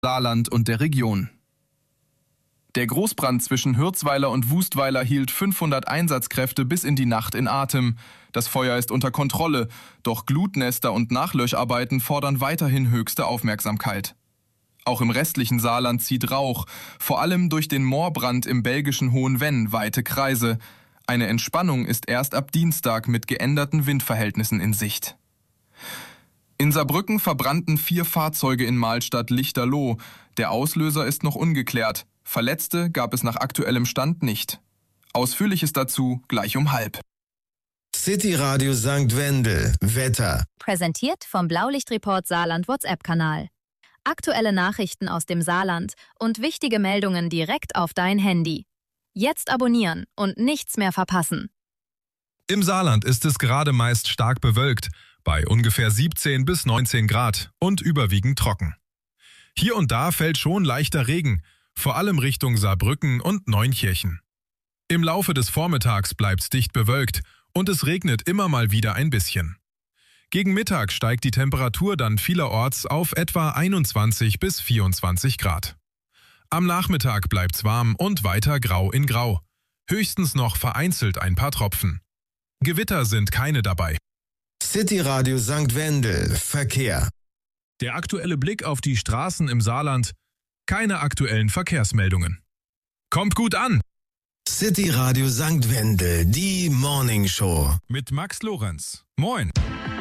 Saarland und der Region. Der Großbrand zwischen Hürzweiler und Wustweiler hielt 500 Einsatzkräfte bis in die Nacht in Atem. Das Feuer ist unter Kontrolle, doch Glutnester und Nachlöscharbeiten fordern weiterhin höchste Aufmerksamkeit. Auch im restlichen Saarland zieht Rauch, vor allem durch den Moorbrand im belgischen Hohenvenn weite Kreise. Eine Entspannung ist erst ab Dienstag mit geänderten Windverhältnissen in Sicht. In Saarbrücken verbrannten 4 Fahrzeuge in Mahlstadt-Lichterloh. Der Auslöser ist noch ungeklärt. Verletzte gab es nach aktuellem Stand nicht. Ausführliches dazu gleich um 12:30. City Radio St. Wendel. Wetter. Präsentiert vom Blaulichtreport Saarland WhatsApp-Kanal. Aktuelle Nachrichten aus dem Saarland und wichtige Meldungen direkt auf dein Handy. Jetzt abonnieren und nichts mehr verpassen. Im Saarland ist es gerade meist stark bewölkt, bei ungefähr 17 bis 19 Grad und überwiegend trocken. Hier und da fällt schon leichter Regen, vor allem Richtung Saarbrücken und Neunkirchen. Im Laufe des Vormittags bleibt es dicht bewölkt und es regnet immer mal wieder ein bisschen. Gegen Mittag steigt die Temperatur dann vielerorts auf etwa 21 bis 24 Grad. Am Nachmittag bleibt's warm und weiter grau in grau. Höchstens noch vereinzelt ein paar Tropfen. Gewitter sind keine dabei. City Radio St. Wendel. Verkehr. Der aktuelle Blick auf die Straßen im Saarland. Keine aktuellen Verkehrsmeldungen. Kommt gut an! City Radio St. Wendel, die Morning Show. Mit Max Lorenz. Moin!